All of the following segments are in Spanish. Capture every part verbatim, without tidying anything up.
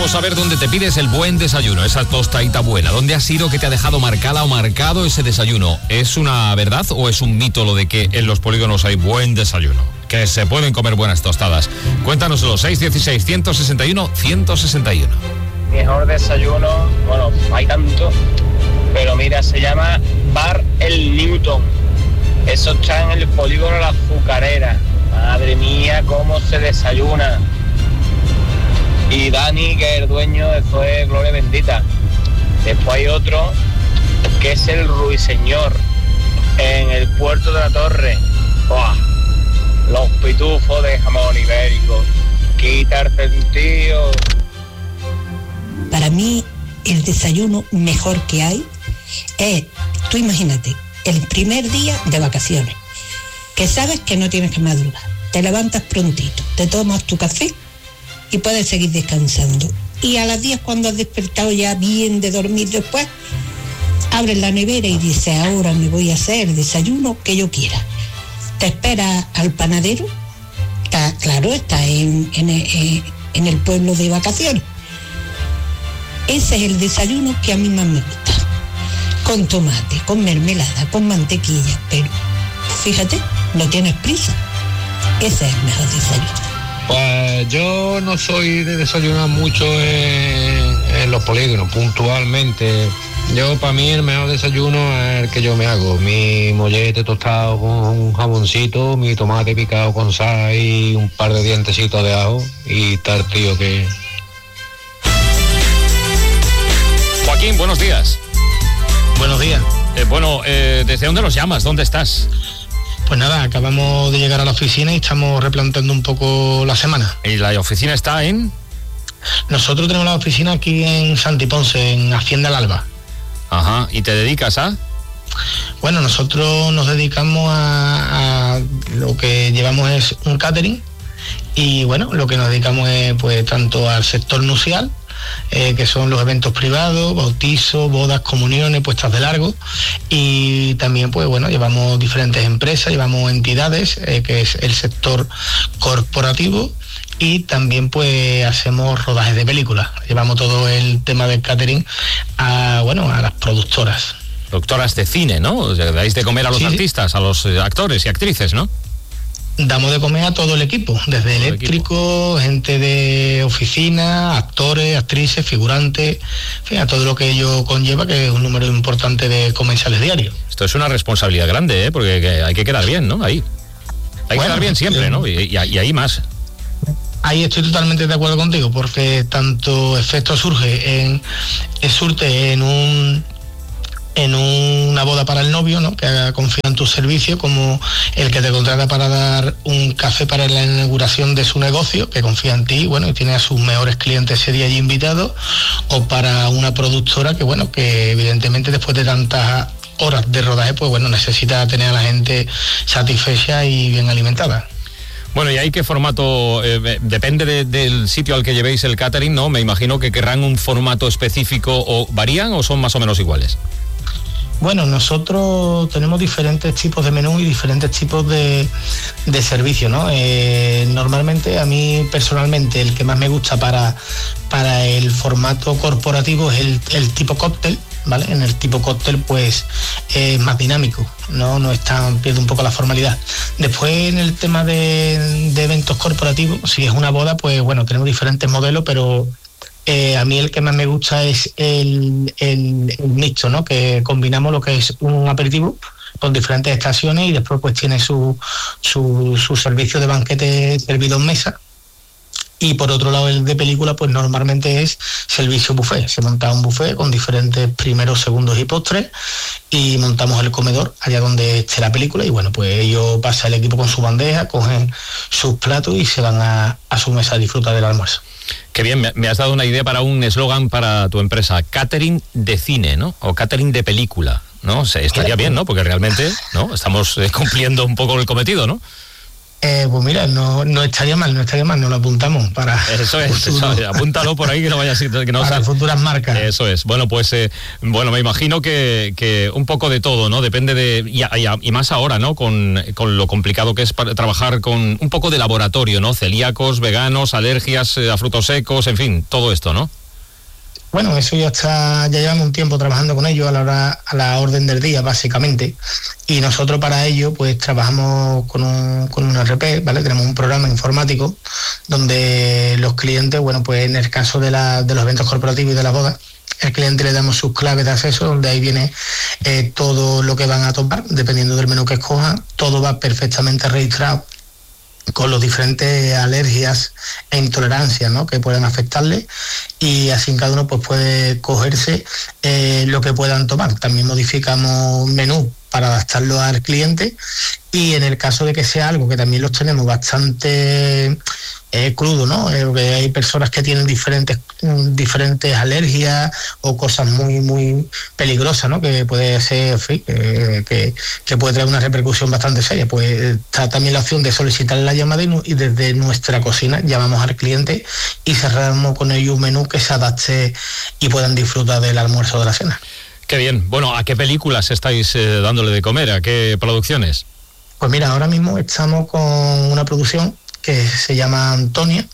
Queremos saber dónde te pides el buen desayuno, esa tostadita buena. ¿Dónde ha sido que te ha dejado marcada o marcado ese desayuno? ¿Es una verdad o es un mito lo de que en los polígonos hay buen desayuno? Que se pueden comer buenas tostadas. Cuéntanoslo, seis uno seis, uno seis uno, uno seis uno. Mejor desayuno, bueno, hay tanto, pero mira, se llama Bar El Newton. Eso está en el polígono La Azucarera. Madre mía, cómo se desayuna. Y Dani, que es el dueño, eso es gloria bendita. Después hay otro, que es el Ruiseñor, en el puerto de la Torre. ¡Buah! Los pitufos de jamón ibérico. Quitar sentido. Para mí, el desayuno mejor que hay es, tú imagínate, el primer día de vacaciones, que sabes que no tienes que madrugar, te levantas prontito, te tomas tu café y puedes seguir descansando. Y a las diez, cuando has despertado ya bien de dormir después, abres la nevera y dices, ahora me voy a hacer el desayuno que yo quiera. Te esperas al panadero, está, claro, está en, en, en el pueblo de vacaciones. Ese es el desayuno que a mí más me gusta. Con tomate, con mermelada, con mantequilla, pero fíjate, no tienes prisa. Ese es el mejor desayuno. Pues yo no soy de desayunar mucho en, en los polígonos, puntualmente. Yo, para mí, el mejor desayuno es el que yo me hago. Mi mollete tostado con un jamoncito, mi tomate picado con sal y un par de dientecitos de ajo y tal, tío, que... Joaquín, buenos días. Buenos días. Eh, bueno, eh, ¿desde dónde nos llamas? ¿Dónde estás? Pues nada, acabamos de llegar a la oficina y estamos replanteando un poco la semana. ¿Y la oficina está en...? Nosotros tenemos la oficina aquí en Santiponce, en Hacienda El Alba. Ajá, ¿y te dedicas a...? Bueno, nosotros nos dedicamos a, a lo que llevamos es un catering y bueno, lo que nos dedicamos es pues tanto al sector nupcial, Eh, que son los eventos privados, bautizos, bodas, comuniones, puestas de largo, y también pues bueno, llevamos diferentes empresas, llevamos entidades, eh, que es el sector corporativo, y también pues hacemos rodajes de películas. Llevamos todo el tema del catering a bueno a las productoras. Productoras de cine, ¿no? O sea, dais de comer a los sí, artistas, sí. a los eh, actores y actrices, ¿no? Damos de comer a todo el equipo, desde todo eléctrico, gente de oficina, actores, actrices, figurantes, en fin, a todo lo que ello conlleva, que es un número importante de comensales diarios. Esto es una responsabilidad grande, ¿eh? Porque que hay que quedar bien, ¿no? Ahí. Hay bueno, que quedar bien siempre, ¿no? Y, y, y ahí más. Ahí estoy totalmente de acuerdo contigo, porque tanto efecto surge en, surte en un... en una boda para el novio, ¿no? Que confía en tu servicio, como el que te contrata para dar un café para la inauguración de su negocio, que confía en ti, bueno, y tiene a sus mejores clientes ese día allí invitados, o para una productora que, bueno, que evidentemente después de tantas horas de rodaje, pues bueno, necesita tener a la gente satisfecha y bien alimentada. Bueno, ¿y ahí qué formato? Eh, depende de, del sitio al que llevéis el catering, ¿no? Me imagino que querrán un formato específico, o varían o son más o menos iguales. Bueno, nosotros tenemos diferentes tipos de menú y diferentes tipos de, de servicio, ¿no? Eh, normalmente, a mí personalmente, el que más me gusta para, para el formato corporativo es el, el tipo cóctel, ¿vale? En el tipo cóctel, pues, es más dinámico, ¿no? No está, pierde un poco la formalidad. Después, en el tema de, de eventos corporativos, si es una boda, pues, bueno, tenemos diferentes modelos, pero... Eh, a mí el que más me gusta es el, el, el mixto, ¿no? Que combinamos lo que es un aperitivo con diferentes estaciones y después pues tiene su, su, su servicio de banquete servido en mesa. Y por otro lado, el de película, pues normalmente es servicio buffet. Se monta un buffet con diferentes primeros, segundos y postres y montamos el comedor allá donde esté la película y bueno, pues ellos pasa el equipo con su bandeja, cogen sus platos y se van a, a su mesa a disfrutar del almuerzo. Qué bien, me has dado una idea para un eslogan para tu empresa, catering de cine, ¿no? O catering de película, ¿no? O sea, estaría bien, ¿no? Porque realmente, ¿no? Estamos eh, cumpliendo un poco el cometido, ¿no? Eh, pues mira, no, no estaría mal, no estaría mal, nos lo apuntamos para... Eso es, futuro, eso, apúntalo por ahí que no vaya a ser... Que no para sea, futuras marcas. Eso es. Bueno, pues, eh, bueno, me imagino que, que un poco de todo, ¿no? Depende de... Y, y, y más ahora, ¿no? Con, con lo complicado que es para trabajar con un poco de laboratorio, ¿no? Celíacos, veganos, alergias a frutos secos, en fin, todo esto, ¿no? Bueno, eso ya está, ya llevamos un tiempo trabajando con ellos a la hora, a la orden del día, básicamente, y nosotros para ello, pues trabajamos con un, con un R P, ¿vale? Tenemos un programa informático donde los clientes, bueno, pues en el caso de, la, de los eventos corporativos y de la boda, el cliente le damos sus claves de acceso, donde ahí viene eh, todo lo que van a tomar, dependiendo del menú que escojan, todo va perfectamente registrado con los diferentes alergias e intolerancias, ¿no?, que puedan afectarle, y así cada uno pues puede cogerse eh, lo que puedan tomar. También modificamos menú para adaptarlo al cliente, y en el caso de que sea algo que también los tenemos bastante eh, crudo, ¿no? Eh, que hay personas que tienen diferentes diferentes alergias o cosas muy muy peligrosas, ¿no?, que puede ser, en fin, que, que, que puede traer una repercusión bastante seria. Pues está también la opción de solicitar la llamada y, y desde nuestra cocina llamamos al cliente y cerramos con ellos un menú que se adapte y puedan disfrutar del almuerzo o de la cena. Qué bien. Bueno, ¿a qué películas estáis eh, dándole de comer? ¿A qué producciones? Pues mira, ahora mismo estamos con una producción que se llama Antonia.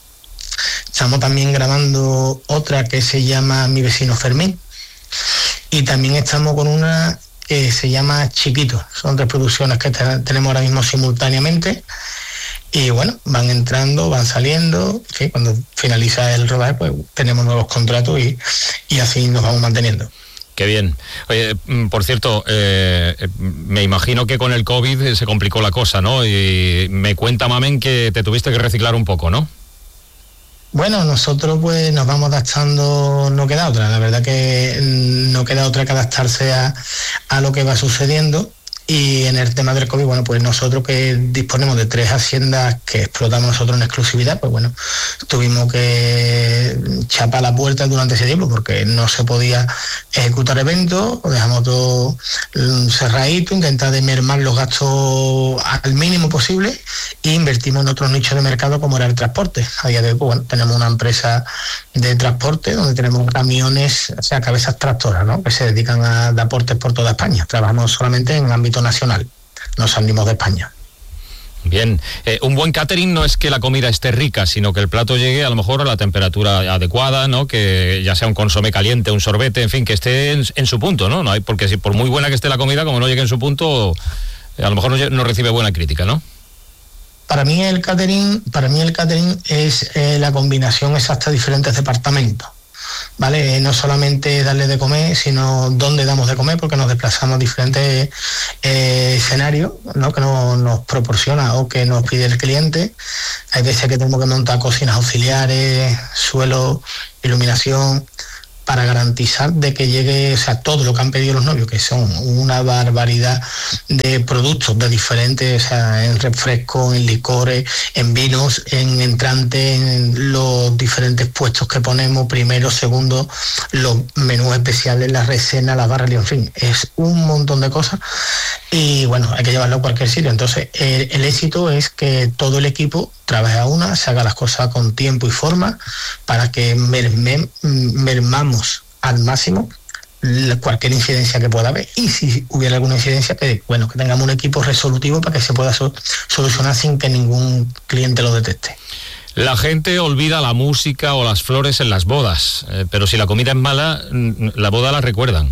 Estamos también grabando otra que se llama Mi vecino Fermín. Y también estamos con una que se llama Chiquito. Son tres producciones que te- tenemos ahora mismo simultáneamente. Y bueno, van entrando, van saliendo. ¿Sí? Cuando finaliza el rodaje, pues tenemos nuevos contratos y, y así nos vamos manteniendo. Qué bien. Oye, por cierto, eh, me imagino que con el COVID se complicó la cosa, ¿no? Y me cuenta Mamen que te tuviste que reciclar un poco, ¿no? Bueno, nosotros pues nos vamos adaptando, no queda otra. La verdad que no queda otra que adaptarse a, a lo que va sucediendo. Y en el tema del COVID, bueno, pues nosotros que disponemos de tres haciendas que explotamos nosotros en exclusividad, pues bueno, tuvimos que chapar la puerta durante ese tiempo porque no se podía ejecutar eventos, dejamos todo cerradito, intentar de mermar los gastos al mínimo posible e invertimos en otros nichos de mercado como era el transporte. A día de hoy, pues bueno, tenemos una empresa de transporte donde tenemos camiones, o sea, cabezas tractoras, ¿no?, que se dedican a dar aportes por toda España. Trabajamos solamente en ámbito nacional, no salimos de España. Bien, eh, un buen catering no es que la comida esté rica, sino que el plato llegue a lo mejor a la temperatura adecuada, ¿no? Que ya sea un consomé caliente, un sorbete, en fin, que esté en, en su punto, ¿no? No hay, porque si por muy buena que esté la comida, como no llegue en su punto, eh, a lo mejor no, no recibe buena crítica, ¿no? Para mí el catering, para mí el catering es eh, la combinación exacta de diferentes departamentos. ¿Vale? No solamente darle de comer, sino dónde damos de comer, porque nos desplazamos a diferentes eh, escenarios, ¿no?, que no, nos proporciona o que nos pide el cliente. Hay veces que tenemos que montar cocinas auxiliares, suelo, iluminación, para garantizar de que llegue, o sea, todo lo que han pedido los novios, que son una barbaridad de productos de diferentes, o sea, en refrescos, en licores, en vinos, en entrantes, en los diferentes puestos que ponemos, primero, segundo, los menús especiales, las recenas, las barras, en fin, es un montón de cosas y bueno, hay que llevarlo a cualquier sitio. Entonces, el, el éxito es que todo el equipo trabaje a una, se haga las cosas con tiempo y forma para que merme, mermamos al máximo cualquier incidencia que pueda haber, y si hubiera alguna incidencia, que bueno, que tengamos un equipo resolutivo para que se pueda so- solucionar sin que ningún cliente lo detecte. La gente olvida la música o las flores en las bodas, eh, pero si la comida es mala, la boda la recuerdan.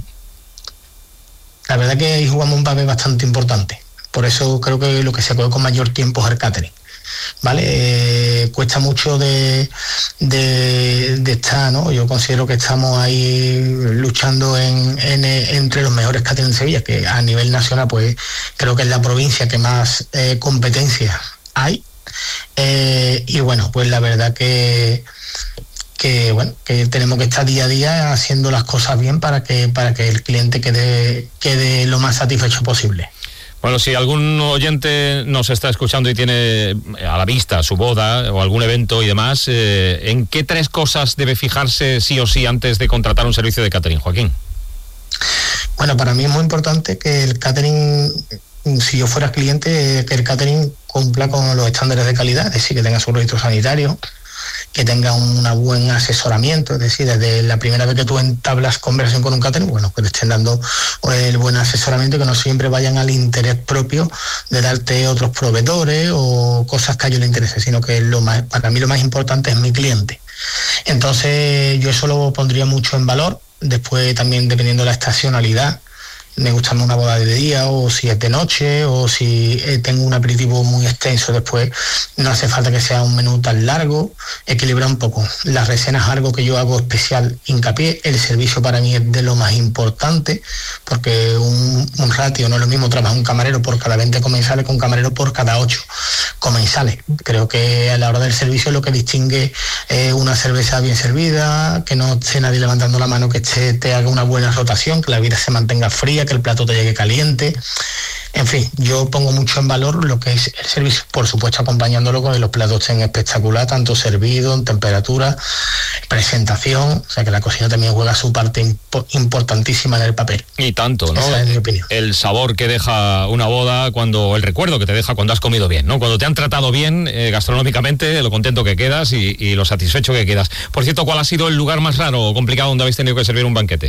La verdad que ahí jugamos un papel bastante importante, por eso creo que lo que se coge con mayor tiempo es el catering. ¿Vale? Eh, cuesta mucho de, de, de estar, ¿no? Yo considero que estamos ahí luchando en, en, entre los mejores catering de Sevilla, que a nivel nacional pues creo que es la provincia que más eh, competencia hay. Eh, y bueno, pues la verdad que que bueno, que tenemos que estar día a día haciendo las cosas bien para que para que el cliente quede quede lo más satisfecho posible. Bueno, si algún oyente nos está escuchando y tiene a la vista su boda o algún evento y demás, eh, ¿en qué tres cosas debe fijarse sí o sí antes de contratar un servicio de catering, Joaquín? Bueno, para mí es muy importante que el catering si yo fuera cliente, que el catering cumpla con los estándares de calidad, es decir, que tenga su registro sanitario, que tenga un buen asesoramiento, es decir, desde la primera vez que tú entablas conversación con un catering, bueno, que te estén dando el buen asesoramiento, que no siempre vayan al interés propio de darte otros proveedores o cosas que a ellos les interese, sino que lo más, para mí lo más importante es mi cliente. Entonces yo eso lo pondría mucho en valor. Después también, dependiendo de la estacionalidad, me gusta una boda de día o si es de noche o si tengo un aperitivo muy extenso después, no hace falta que sea un menú tan largo, equilibra un poco. Las recenas, algo que yo hago especial hincapié, el servicio para mí es de lo más importante, porque un, un ratio no es lo mismo trabajar un camarero por cada veinte comensales que un camarero por cada ocho comensales. Creo que a la hora del servicio lo que distingue eh, una cerveza bien servida, que no esté nadie levantando la mano, que esté, te haga una buena rotación, que la vida se mantenga fría, que el plato te llegue caliente. En fin, yo pongo mucho en valor lo que es el servicio, por supuesto acompañándolo con que los platos estén espectacular, tanto servido, en temperatura, presentación, o sea que la cocina también juega su parte impo- importantísima en el papel. Y tanto, ¿no? Esa es mi opinión. El sabor que deja una boda, cuando el recuerdo que te deja cuando has comido bien, ¿no? Cuando te han tratado bien eh, gastronómicamente, lo contento que quedas y, y lo satisfecho que quedas. Por cierto, ¿cuál ha sido el lugar más raro o complicado donde habéis tenido que servir un banquete?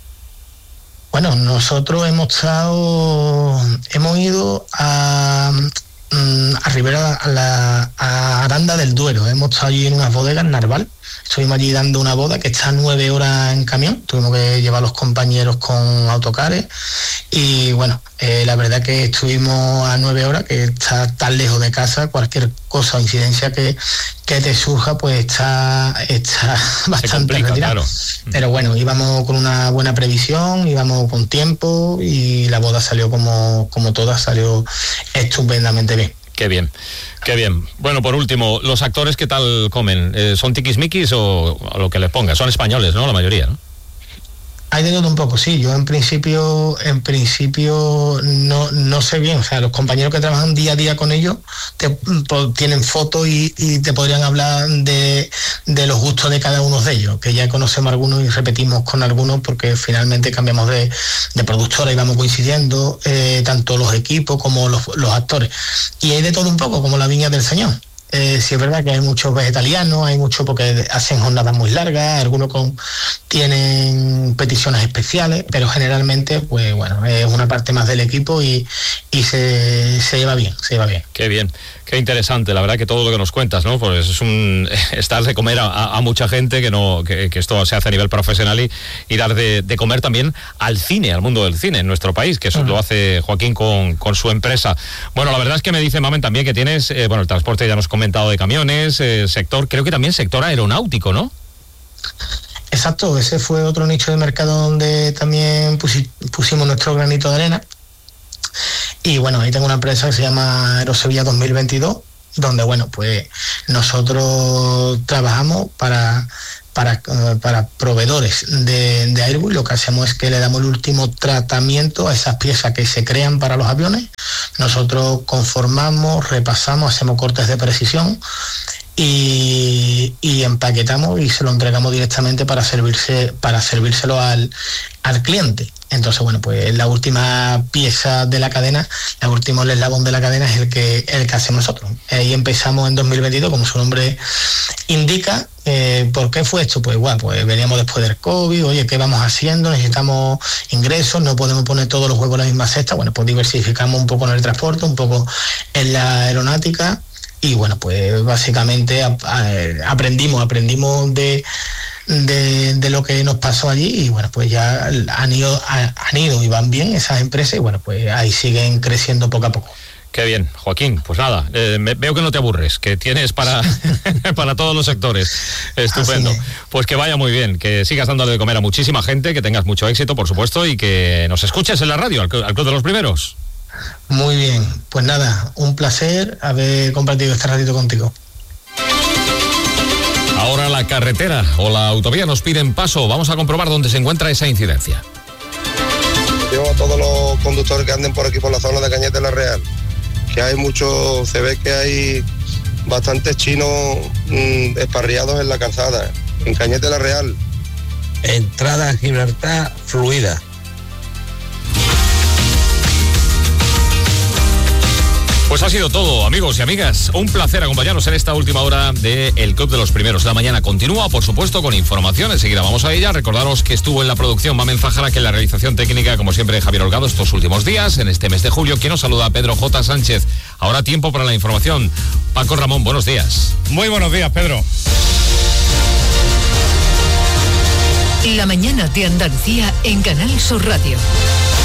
Bueno, nosotros hemos estado, hemos ido a, a Ribera, a la a Aranda del Duero, hemos estado allí en unas bodegas, Narval, estuvimos allí dando una boda que está nueve horas en camión, tuvimos que llevar a los compañeros con autocares y bueno, eh, la verdad que estuvimos a nueve horas, que está tan lejos de casa, cualquier cosa o incidencia que, que te surja, pues está, está bastante retirado. Claro. Pero bueno, íbamos con una buena previsión, íbamos con tiempo y la boda salió como, como todas, salió estupendamente bien. Qué bien, qué bien. Bueno, por último, ¿los actores qué tal comen? Eh, ¿Son tiquismiquis o a lo que les ponga? Son españoles, ¿no? La mayoría, ¿no? Hay de todo un poco, sí. Yo en principio, en principio no, no sé bien. O sea, los compañeros que trabajan día a día con ellos te, po, tienen fotos y, y te podrían hablar de, de los gustos de cada uno de ellos, que ya conocemos algunos y repetimos con algunos porque finalmente cambiamos de, de productora y vamos coincidiendo, eh, tanto los equipos como los, los actores. Y hay de todo un poco, como la viña del Señor. Eh, sí es verdad que hay muchos vegetarianos, hay muchos porque hacen jornadas muy largas, algunos con, tienen peticiones especiales, pero generalmente, pues bueno, es una parte más del equipo y, y se, se lleva bien, se lleva bien. Qué bien, qué interesante, la verdad que todo lo que nos cuentas, ¿no? Pues es un estar de comer a, a mucha gente, que no que, que esto se hace a nivel profesional y, y dar de, de comer también al cine, al mundo del cine en nuestro país, que eso uh-huh. lo hace Joaquín con, con su empresa. Bueno, la verdad es que me dice Mamen también que tienes, eh, bueno, el transporte ya nos comentado de camiones, eh, sector, creo que también sector aeronáutico, ¿no? Exacto, ese fue otro nicho de mercado donde también pusi, pusimos nuestro granito de arena. Y bueno, ahí tengo una empresa que se llama Aerosevilla dos mil veintidós, donde bueno, pues nosotros trabajamos para para, para proveedores de, de Airbus. Lo que hacemos es que le damos el último tratamiento a esas piezas que se crean para los aviones. Nosotros conformamos, repasamos, hacemos cortes de precisión y, y empaquetamos y se lo entregamos directamente para servirse, para servírselo al, al cliente. Entonces, bueno, pues la última pieza de la cadena, el último eslabón de la cadena es el que, el que hacemos nosotros. Ahí empezamos en dos mil veintidós, como su nombre indica. Eh, ¿Por qué fue esto? Pues bueno, pues veníamos después del COVID, oye, ¿qué vamos haciendo? Necesitamos ingresos, no podemos poner todos los huevos en la misma cesta. Bueno, pues diversificamos un poco en el transporte, un poco en la aeronáutica y bueno, pues básicamente a, a, aprendimos, aprendimos de... De, de lo que nos pasó allí y bueno, pues ya han ido, han ido y van bien esas empresas y bueno, pues ahí siguen creciendo poco a poco. Qué bien, Joaquín, pues nada, eh, me, veo que no te aburres, que tienes para, para todos los sectores. Estupendo. Pues que vaya muy bien, que sigas dándole de comer a muchísima gente, que tengas mucho éxito, por supuesto, y que nos escuches en la radio, al, al Club de los Primeros. Muy bien, pues nada, un placer haber compartido este ratito contigo. Ahora la carretera o la autovía nos piden paso. Vamos a comprobar dónde se encuentra esa incidencia. Yo a todos los conductores que anden por aquí por la zona de Cañete La Real, que hay muchos, se ve que hay bastantes chinos mmm, esparriados en la calzada, en Cañete La Real. Entrada a Gibraltar fluida. Pues ha sido todo, amigos y amigas. Un placer acompañarnos en esta última hora de El Club de los Primeros. La mañana continúa, por supuesto, con información. Enseguida vamos a ella. Recordaros que estuvo en la producción Mamen Zahara, que en la realización técnica, como siempre, Javier Holgado, estos últimos días, en este mes de julio. Quien nos saluda, Pedro J. Sánchez. Ahora tiempo para la información. Paco Ramón, buenos días. Muy buenos días, Pedro. La mañana de Andalucía en Canal Sur Radio.